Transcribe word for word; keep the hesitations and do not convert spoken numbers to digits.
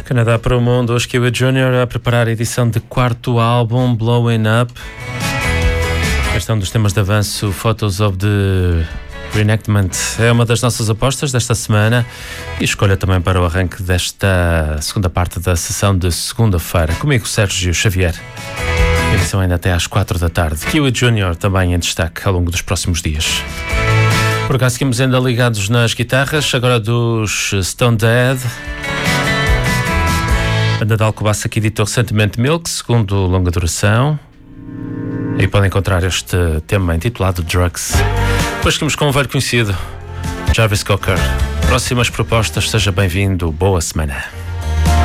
Canadá para o mundo, hoje Kiwi Junior a preparar a edição de quarto álbum, Blowing Up. Este é um dos temas de avanço, Photos of the Reenactment. É uma das nossas apostas desta semana e escolha também para o arranque desta segunda parte da sessão de segunda-feira. Comigo, Sérgio Xavier. Edição ainda até às quatro da tarde. Kiwi Junior também em destaque ao longo dos próximos dias. Por cá seguimos ainda ligados nas guitarras, agora dos Stone Dead. Banda de Alcobaça que editou recentemente Milk, segundo longa duração. Aí podem encontrar este tema intitulado Drugs. Depois seguimos com um velho conhecido, Jarvis Cocker. Próximas propostas, seja bem-vindo, boa semana.